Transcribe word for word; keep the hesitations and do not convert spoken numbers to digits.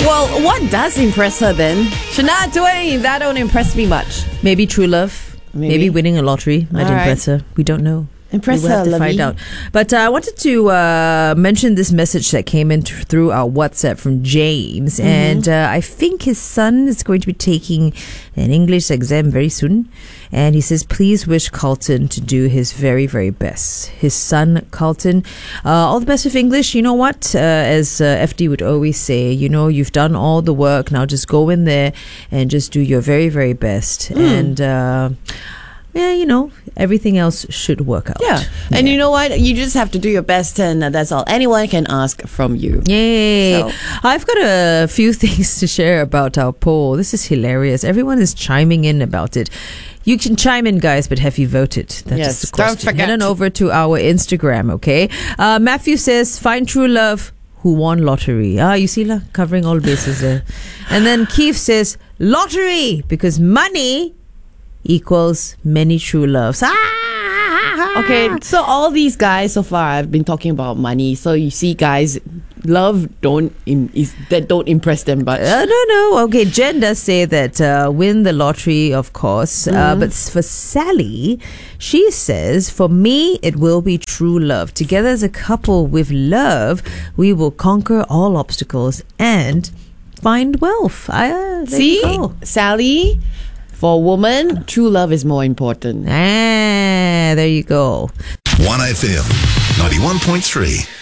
Well, what does impress her then? Shania Twain, that don't impress me much. Maybe true love. Maybe, Maybe winning a lottery might All right. impress her. We don't know. Impress we'll her, have to Lovey. find out. But uh, I wanted to uh, mention this message that came in th- through our WhatsApp from James. Mm-hmm. And uh, I think his son is going to be taking an English exam very soon. And he says, please wish Carlton to do his very, very best. His son, Carlton, uh, all the best with English. You know what? Uh, as uh, F D would always say, you know, you've done all the work. Now just go in there and just do your very, very best. Mm. And... Uh, yeah, you know, everything else should work out. Yeah. And yeah. You know what? You just have to do your best, and that's all anyone can ask from you. Yay. So. I've got a few things to share about our poll. This is hilarious. Everyone is chiming in about it. You can chime in, guys, but have you voted? That's yes, the question. don't forget. Head on over to our Instagram, okay? Uh, Matthew says, find true love who won lottery. Ah, you see, la, covering all bases there. And then Keith says, lottery, because money equals many true loves. Ah! Okay, so all these guys so far I've been talking about money. So you see, guys, love don't im- is that don't impress them much. Uh, no, no. Okay, Jen does say that uh, win the lottery, of course. Mm-hmm. Uh, but for Sally, she says, for me, it will be true love. Together as a couple with love, we will conquer all obstacles and find wealth. Uh, see, Sally. For a woman, true love is more important. Ah, there you go. one F M ninety-one point three